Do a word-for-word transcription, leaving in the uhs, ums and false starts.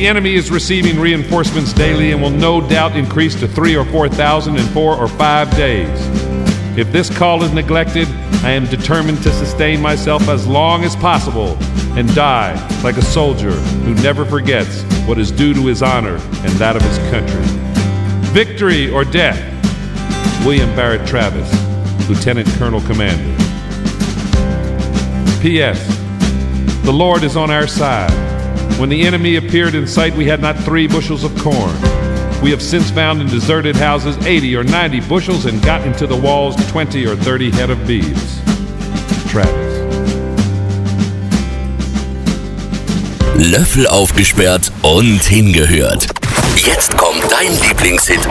The enemy is receiving reinforcements daily and will no doubt increase to three or four thousand in four or five days. If this call is neglected, I am determined to sustain myself as long as possible and die like a soldier who never forgets what is due to his honor and that of his country. Victory or death. William Barrett Travis, Lieutenant Colonel Commander. P S. The Lord is on our side. When the enemy appeared in sight, we had not three bushels of corn. We have since found in deserted houses eighty or ninety bushels and got into the walls twenty or thirty head of beeves. Travis. Löffel aufgesperrt und hingehört. Jetzt kommt dein Lieblingshit